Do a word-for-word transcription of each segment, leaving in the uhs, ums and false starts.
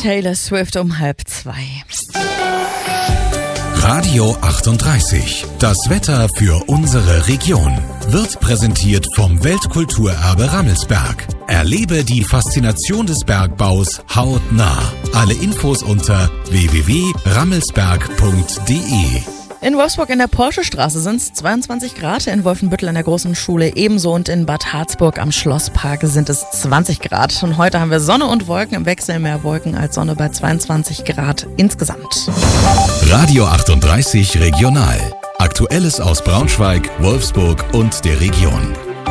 Taylor Swift um halb zwei. Radio achtunddreißig. Das Wetter für unsere Region wird präsentiert vom Weltkulturerbe Rammelsberg. Erlebe die Faszination des Bergbaus hautnah. Alle Infos unter w w w punkt rammelsberg punkt d e. In Wolfsburg in der Porschestraße sind es zweiundzwanzig Grad, in Wolfenbüttel an der Großen Schule ebenso und in Bad Harzburg am Schlosspark sind es zwanzig Grad. Und heute haben wir Sonne und Wolken, im Wechsel mehr Wolken als Sonne bei zweiundzwanzig Grad insgesamt. Radio achtunddreißig Regional. Aktuelles aus Braunschweig, Wolfsburg und der Region.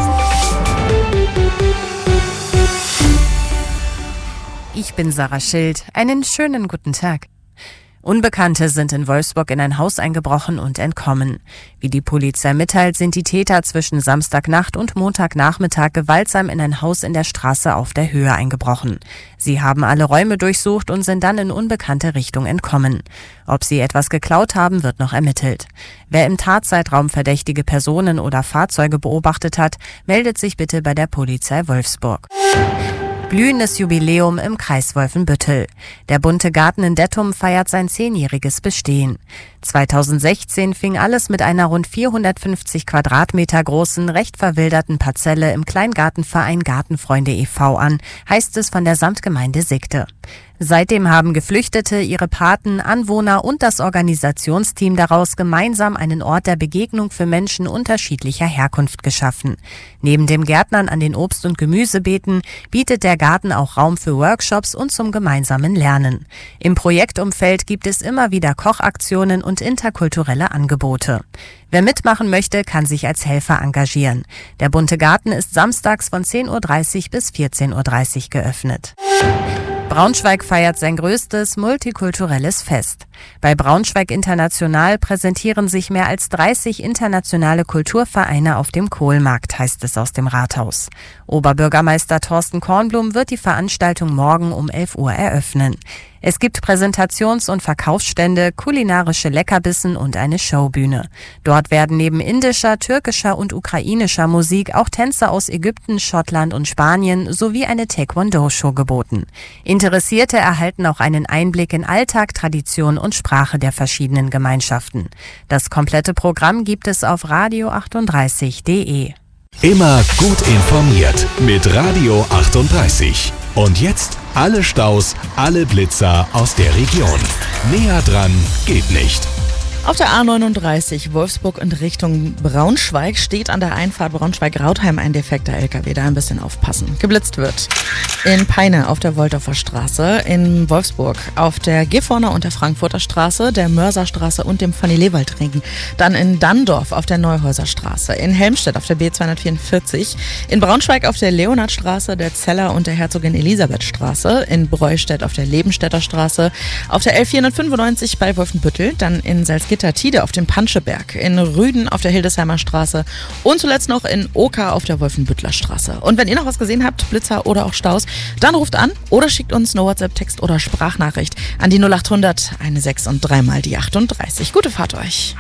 Ich bin Sarah Schild. Einen schönen guten Tag. Unbekannte sind in Wolfsburg in ein Haus eingebrochen und entkommen. Wie die Polizei mitteilt, sind die Täter zwischen Samstagnacht und Montagnachmittag gewaltsam in ein Haus in der Straße auf der Höhe eingebrochen. Sie haben alle Räume durchsucht und sind dann in unbekannte Richtung entkommen. Ob sie etwas geklaut haben, wird noch ermittelt. Wer im Tatzeitraum verdächtige Personen oder Fahrzeuge beobachtet hat, meldet sich bitte bei der Polizei Wolfsburg. Blühendes Jubiläum im Kreis Wolfenbüttel. Der bunte Garten in Dettum feiert sein zehnjähriges Bestehen. zweitausendsechzehn fing alles mit einer rund vierhundertfünfzig Quadratmeter großen, recht verwilderten Parzelle im Kleingartenverein Gartenfreunde e V an, heißt es von der Samtgemeinde Sigte. Seitdem haben Geflüchtete, ihre Paten, Anwohner und das Organisationsteam daraus gemeinsam einen Ort der Begegnung für Menschen unterschiedlicher Herkunft geschaffen. Neben dem Gärtnern an den Obst- und Gemüsebeeten bietet der Garten auch Raum für Workshops und zum gemeinsamen Lernen. Im Projektumfeld gibt es immer wieder Kochaktionen und interkulturelle Angebote. Wer mitmachen möchte, kann sich als Helfer engagieren. Der bunte Garten ist samstags von zehn Uhr dreißig bis vierzehn Uhr dreißig geöffnet. Braunschweig feiert sein größtes multikulturelles Fest. Bei Braunschweig International präsentieren sich mehr als dreißig internationale Kulturvereine auf dem Kohlmarkt, heißt es aus dem Rathaus. Oberbürgermeister Thorsten Kornblum wird die Veranstaltung morgen um elf Uhr eröffnen. Es gibt Präsentations- und Verkaufsstände, kulinarische Leckerbissen und eine Showbühne. Dort werden neben indischer, türkischer und ukrainischer Musik auch Tänze aus Ägypten, Schottland und Spanien sowie eine Taekwondo-Show geboten. Interessierte erhalten auch einen Einblick in Alltag, Tradition und Sprache der verschiedenen Gemeinschaften. Das komplette Programm gibt es auf radio achtunddreißig punkt d e. Immer gut informiert mit Radio achtunddreißig. Und jetzt alle Staus, alle Blitzer aus der Region. Näher dran geht nicht. Auf der A neununddreißig Wolfsburg in Richtung Braunschweig steht an der Einfahrt Braunschweig-Rautheim ein defekter L K W. Da ein bisschen aufpassen. Geblitzt wird. In Peine auf der Wolldorfer Straße, in Wolfsburg auf der Gifhorner und der Frankfurter Straße, der Mörserstraße und dem Fanny-Lewald-Ring. Dann in Danndorf auf der Neuhäuser Straße, in Helmstedt auf der B zweihundertvierundvierzig, in Braunschweig auf der Leonhardstraße, der Zeller und der Herzogin Elisabeth Straße, in Breustedt auf der Lebenstädter Straße, auf der L vierhundertfünfundneunzig bei Wolfenbüttel, dann in Salzgitter-Tide auf dem Panscheberg, in Rüden auf der Hildesheimer Straße und zuletzt noch in Oka auf der Wolfenbüttler Straße. Und wenn ihr noch was gesehen habt, Blitzer oder auch Staus, dann ruft an oder schickt uns eine WhatsApp-Text oder Sprachnachricht an die null achthundert sechzehn und dreimal die achtunddreißig. Gute Fahrt euch.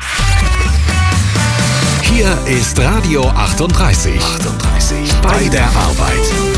Hier ist Radio achtunddreißig. achtunddreißig bei der Arbeit.